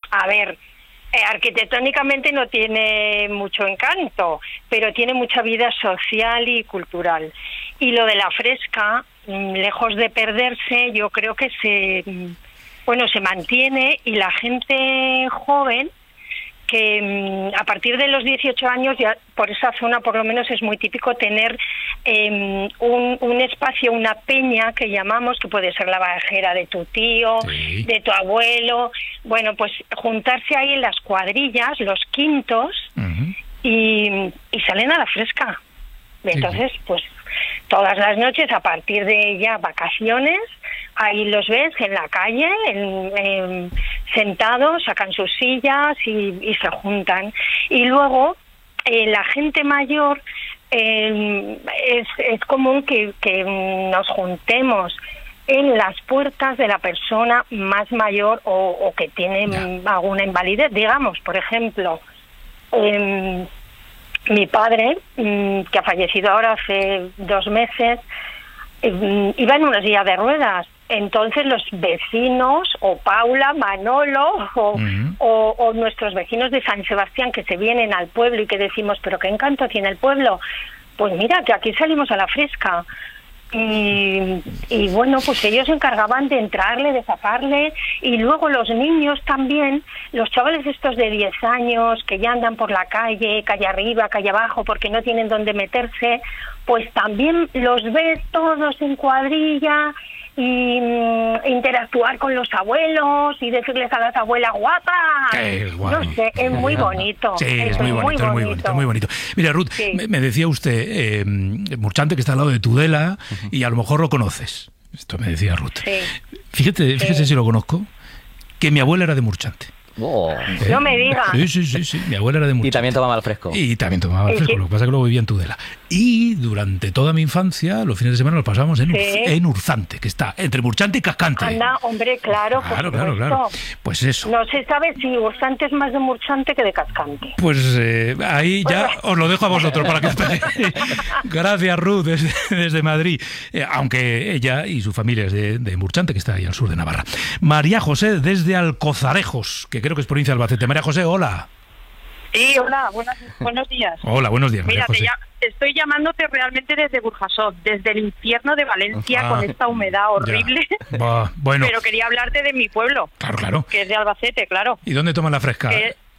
A ver, arquitectónicamente no tiene mucho encanto, pero tiene mucha vida social y cultural. Y lo de la fresca, lejos de perderse, yo creo que se mantiene, y la gente joven, que a partir de los 18 años, ya por esa zona por lo menos es muy típico tener un espacio, una peña que llamamos, que puede ser la bajera de tu tío, sí, de tu abuelo, bueno, pues juntarse ahí en las cuadrillas, los quintos, y salen a la fresca. Entonces, pues todas las noches, a partir de ya vacaciones, ahí los ves en la calle, sentados, sacan sus sillas y se juntan. Y luego, la gente mayor, es común que nos juntemos en las puertas de la persona más mayor o que tiene alguna invalidez. Digamos, por ejemplo, mi padre, que ha fallecido ahora hace 2 meses, iba en una silla de ruedas. Entonces los vecinos, o Paula, Manolo, o nuestros vecinos de San Sebastián, que se vienen al pueblo y que decimos, pero qué encanto tiene el pueblo, pues mira, que aquí salimos a la fresca. Y bueno, pues ellos se encargaban de entrarle, de zafarle, y luego los niños también, los chavales estos de 10 años que ya andan por la calle arriba, calle abajo, porque no tienen dónde meterse, pues también los ves todos en cuadrilla, y interactuar con los abuelos y decirles a las abuelas guapas. No sé, es muy bonito. Sí, es muy bonito. Mira, Ruth, sí, me decía usted, Murchante, que está al lado de Tudela, y a lo mejor lo conoces. Esto me decía Ruth. Sí. Fíjese si lo conozco, que mi abuela era de Murchante. Oh. No me digas. Sí, mi abuela era de Murchante. Y también tomaba el fresco. Y también tomaba el fresco, lo que pasa es que luego vivía en Tudela. Y durante toda mi infancia, los fines de semana los pasábamos en Urzante, que está entre Murchante y Cascante. Anda, hombre, claro. Claro. Pues eso. No se sabe si Urzante es más de Murchante que de Cascante. Pues ahí ya os lo dejo a vosotros para que os peguéis. Gracias, Ruth, desde Madrid. Aunque ella y su familia es de Murchante, que está ahí al sur de Navarra. María José, desde Alcozarejos, que creo que es provincia de Albacete. María José, hola. Sí, hola, buenos días. Hola, buenos días, María Mira, José. estoy llamándote realmente desde Burjasot, desde el infierno de Valencia, con esta humedad horrible. Bueno. Pero quería hablarte de mi pueblo. Claro. Que es de Albacete, claro. ¿Y dónde toman la fresca?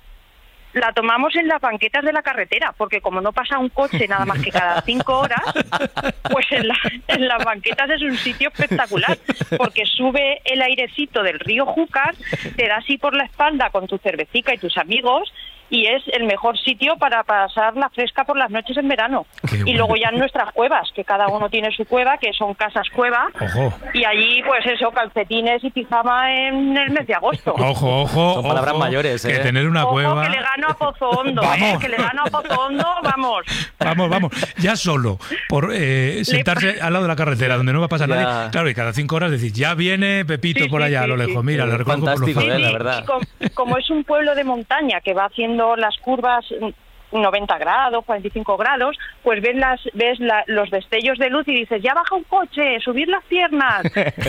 La tomamos en las banquetas de la carretera, porque como no pasa un coche nada más que cada 5 horas, pues en las banquetas es un sitio espectacular, porque sube el airecito del río Júcar, te da así por la espalda con tu cervecica y tus amigos, y es el mejor sitio para pasar la fresca por las noches en verano. Y luego ya en nuestras cuevas, que cada uno tiene su cueva, que son casas cueva. Ojo. Y allí, pues eso, calcetines y pijama en el mes de agosto. Ojo. Son palabras mayores, que tener una cueva... que le gano a Pozo Hondo, que le gano a Pozo Hondo, vamos. Vamos. Ya solo, por sentarse al lado de la carretera, donde no va a pasar nadie. Claro, y cada 5 horas decís, ya viene Pepito por allá a lo lejos. Mira, le recojo por los faros. La verdad. Como es un pueblo de montaña que va haciendo las curvas 90 grados, 45 grados, pues ves los destellos de luz y dices, ya baja un coche, subir las piernas.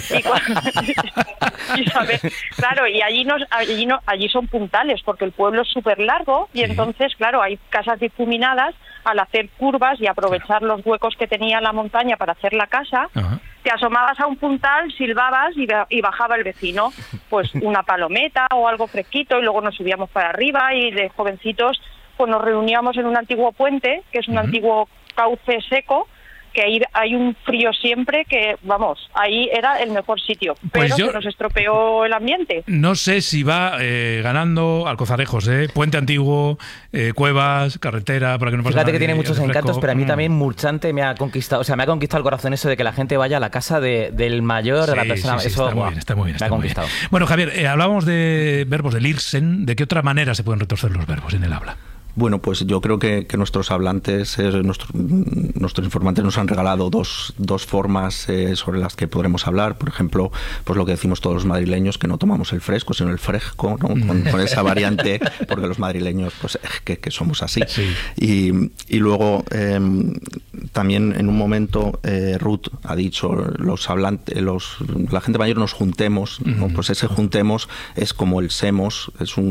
Y ¿sabes? Claro, y allí son puntales, porque el pueblo es súper largo, y entonces, claro, hay casas difuminadas. Al hacer curvas y aprovechar los huecos que tenía la montaña para hacer la casa, te asomabas a un puntal, silbabas y bajaba el vecino, pues una palometa o algo fresquito, y luego nos subíamos para arriba, y de jovencitos pues nos reuníamos en un antiguo puente, que es un antiguo cauce seco, que ahí hay un frío siempre, que vamos, ahí era el mejor sitio, pero se nos estropeó el ambiente. No sé si va ganando Alcozarejos, Puente Antiguo, cuevas, carretera, para que no pase Fíjate nadie, que tiene muchos encantos, pero a mí también Murchante me ha conquistado, me ha conquistado el corazón eso de que la gente vaya a la casa del mayor, de la persona. Eso está muy bien. Me ha conquistado. Bueno, Javier, hablábamos de verbos del Irsen. ¿De qué otra manera se pueden retorcer los verbos en el habla? Bueno, pues yo creo que nuestros hablantes, nuestros informantes nos han regalado dos formas sobre las que podremos hablar. Por ejemplo, pues lo que decimos todos los madrileños, que no tomamos el fresco, sino el fresco, ¿no? Con esa variante, porque los madrileños, pues que somos así. Sí. Y luego, también en un momento, Ruth ha dicho, la gente mayor nos juntemos, ¿no? Pues ese juntemos es como el semos, es un